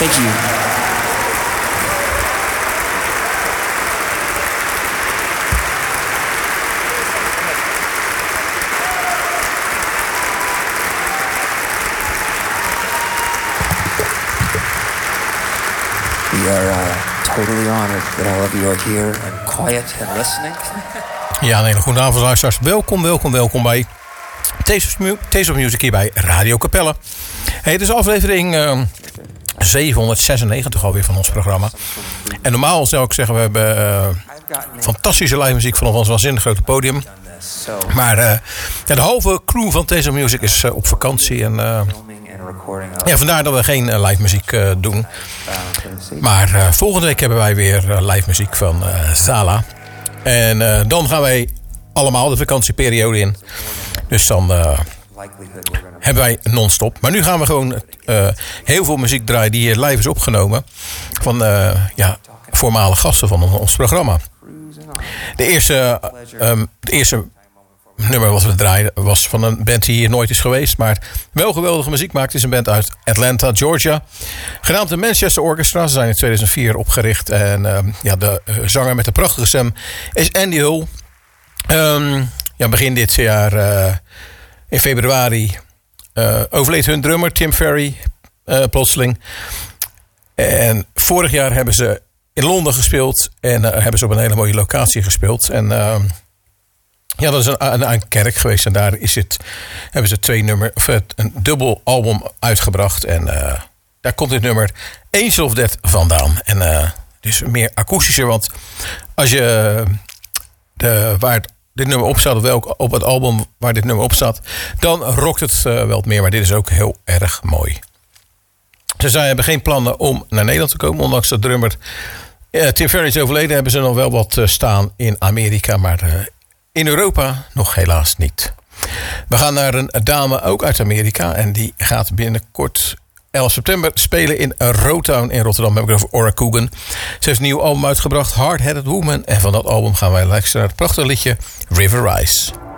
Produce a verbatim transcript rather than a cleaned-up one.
Thank you. We are uh, totally honored that all of you are here and quiet and listening. Ja, een hele goede avond, luisteraars. Welkom, welkom, welkom bij Taste of Music hier bij Radio Capelle. Hey, het is aflevering uh, zevenhonderdzesennegentig alweer van ons programma. En normaal zou ik zeggen, we hebben uh, fantastische live muziek vanaf ons waanzinnig grote podium. Maar uh, ja, de halve crew van Taste of Music is uh, op vakantie. En uh, ja, vandaar dat we geen uh, live muziek uh, doen. Maar uh, volgende week hebben wij weer uh, live muziek van uh, Sala. En uh, dan gaan wij allemaal de vakantieperiode in. Dus dan uh, hebben wij non-stop. Maar nu gaan we gewoon uh, heel veel muziek draaien die hier live is opgenomen. Van uh, ja, voormalige gasten van ons programma. De eerste, uh, um, het eerste nummer wat we draaiden was van een band die hier nooit is geweest. Maar wel geweldige muziek maakt. Het is een band uit Atlanta, Georgia. Genaamd de Manchester Orchestra. Ze zijn in tweeduizend vier opgericht. En uh, ja, de uh, zanger met de prachtige stem is Andy Hull. Um, ja, begin dit jaar, uh, in februari, uh, overleed hun drummer Tim Ferry uh, plotseling. En vorig jaar hebben ze in Londen gespeeld. En uh, hebben ze op een hele mooie locatie gespeeld. En uh, ja, dat is een, een, een kerk geweest. En daar is het, hebben ze twee nummer, of een dubbel album uitgebracht. En uh, daar komt dit nummer Angel of Death vandaan. En uh, dus meer akoestischer. Want als je de, waar het, dit nummer op staat, of welk op het album waar dit nummer op staat, dan rokt het uh, wel wat meer. Maar dit is ook heel erg mooi. Ze dus hebben geen plannen om naar Nederland te komen. Ondanks dat drummer uh, Tim Ferry is overleden, hebben ze nog wel wat uh, staan in Amerika. Maar uh, in Europa nog helaas niet. We gaan naar een dame ook uit Amerika. En die gaat binnenkort elf september spelen in Rotown in Rotterdam. Heb ik over Ora Coogan. Ze heeft een nieuw album uitgebracht, Hard Headed Woman. En van dat album gaan wij luisteren naar het prachtige liedje River Rise.